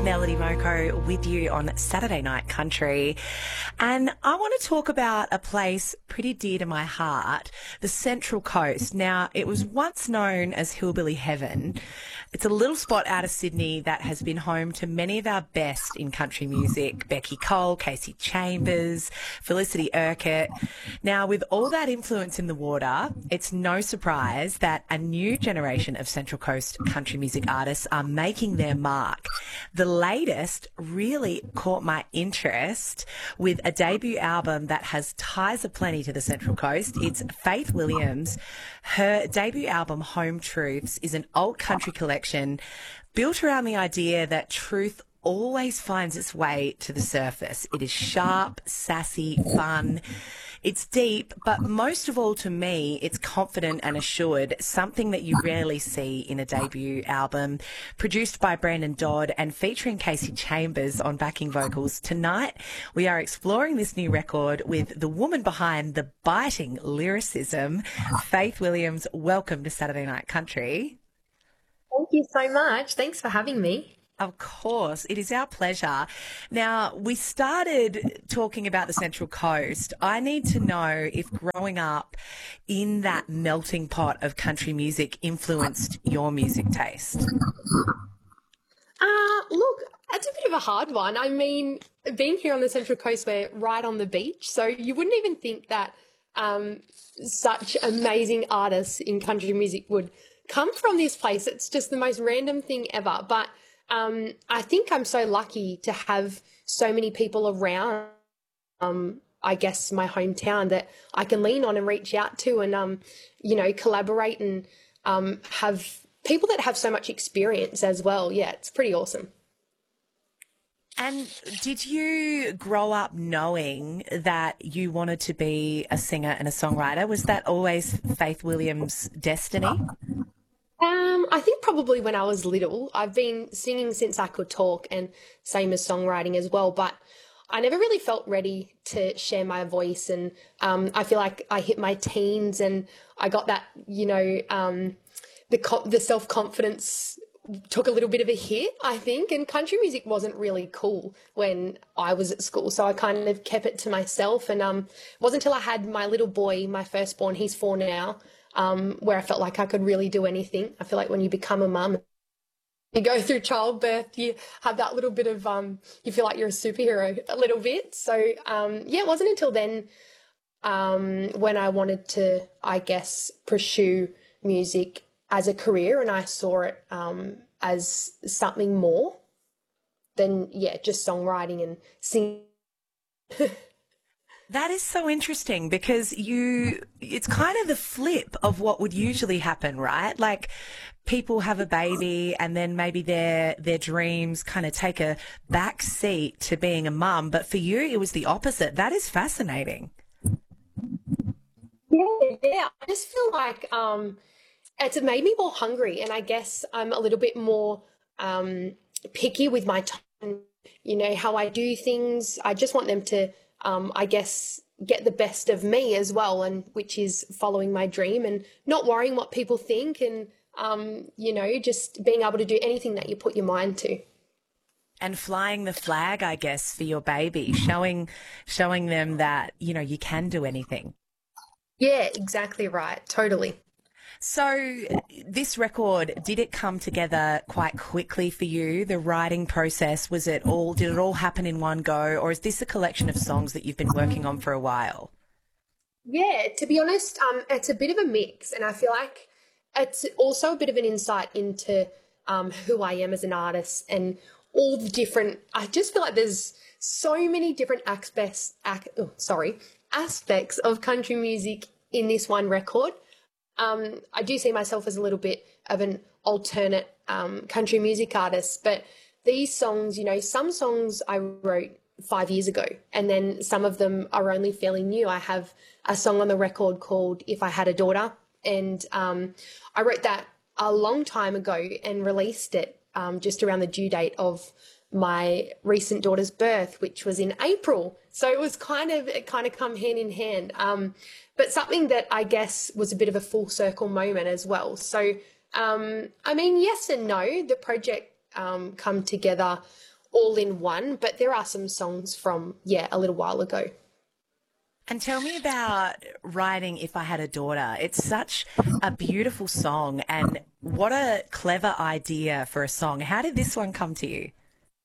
Melody Moko with you on Saturday Night Country. And I want to talk about a place pretty dear to my heart, the Central Coast. Now, it was once known as Hillbilly Heaven. It's a little spot out of Sydney that has been home to many of our best in country music: Becky Cole, Casey Chambers, Felicity Urquhart. Now, with all that influence in the water, it's no surprise that a new generation of Central Coast country music artists are making their mark. The latest really caught my interest with a debut album that has ties aplenty to the Central Coast. It's Faith Williams. Her debut album, Home Truths, is an alt country collection built around the idea that truth always finds its way to the surface. It is sharp, sassy, fun. It's deep, but most of all to me, it's confident and assured, something that you rarely see in a debut album. Produced by Brandon Dodd and featuring Casey Chambers on backing vocals. Tonight, we are exploring this new record with the woman behind the biting lyricism, Faith Williams. Welcome to Saturday Night Country. Thank you so much. Thanks for having me. Of course, it is our pleasure. Now, we started talking about the Central Coast. I need to know if growing up in that melting pot of country music influenced your music taste. Look, that's a bit of a hard one. I mean, being here on the Central Coast, we're right on the beach, so you wouldn't even think that such amazing artists in country music would come from this place. It's just the most random thing ever. But I think I'm so lucky to have so many people around, I guess, my hometown that I can lean on and reach out to and, collaborate and have people that have so much experience as well. Yeah, it's pretty awesome. And did you grow up knowing that you wanted to be a singer and a songwriter? Was that always Faith Williams' destiny? I think probably when I was little. I've been singing since I could talk, and same as songwriting as well, but I never really felt ready to share my voice, and I feel like I hit my teens and I got that, the self-confidence took a little bit of a hit, I think, and country music wasn't really cool when I was at school, so I kind of kept it to myself, and it wasn't until I had my little boy, my firstborn, he's 4 now, where I felt like I could really do anything. I feel like when you become a mum, you go through childbirth, you have that little bit of, you feel like you're a superhero a little bit. So, it wasn't until then when I wanted to, I guess, pursue music as a career, and I saw it as something more than, just songwriting and singing. That is so interesting because it's kind of the flip of what would usually happen, right? Like people have a baby and then maybe their dreams kind of take a back seat to being a mum. But for you, it was the opposite. That is fascinating. Yeah. I just feel like it's made me more hungry, and I guess I'm a little bit more picky with my time, how I do things. I just want them to I guess, get the best of me as well, and which is following my dream and not worrying what people think, and, just being able to do anything that you put your mind to. And flying the flag, I guess, for your baby, showing them that, you can do anything. Yeah, exactly right. Totally. So this record, did it come together quite quickly for you? The writing process, did it all happen in one go, or is this a collection of songs that you've been working on for a while? Yeah, to be honest, it's a bit of a mix, and I feel like it's also a bit of an insight into who I am as an artist and all the different, I just feel like there's so many different aspects of country music in this one record. I do see myself as a little bit of an alternate country music artist, but these songs, some songs I wrote 5 years ago, and then some of them are only fairly new. I have a song on the record called If I Had a Daughter, and I wrote that a long time ago and released it just around the due date of my recent daughter's birth, which was in April. So it kind of come hand in hand. But something that I guess was a bit of a full circle moment as well. So, yes and no. The project come together all in one, but there are some songs from, yeah, a little while ago. And tell me about writing If I Had a Daughter. It's such a beautiful song, and what a clever idea for a song. How did this one come to you?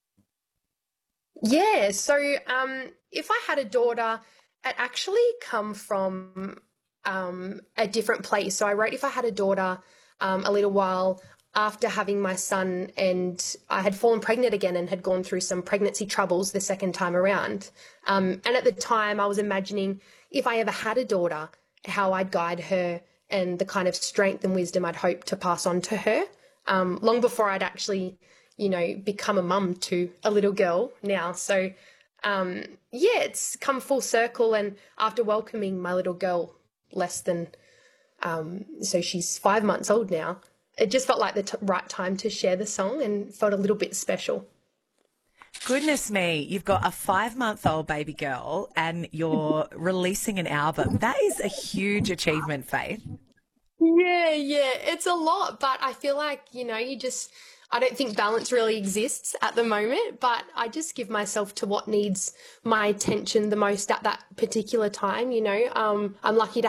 Yeah, so if I had a daughter, it actually come from a different place. So I wrote If I Had a Daughter a little while after having my son, and I had fallen pregnant again and had gone through some pregnancy troubles the second time around. And at the time I was imagining if I ever had a daughter, how I'd guide her and the kind of strength and wisdom I'd hope to pass on to her, long before I'd actually, become a mum to a little girl now. So, yeah, it's come full circle. And after welcoming my little girl less than, so she's 5 months old now, it just felt like the right time to share the song and felt a little bit special. Goodness me, you've got a 5-month-old baby girl and you're releasing an album. That is a huge achievement, Faith. Yeah, it's a lot, but I feel like, I don't think balance really exists at the moment, but I just give myself to what needs my attention the most at that particular time. I'm lucky to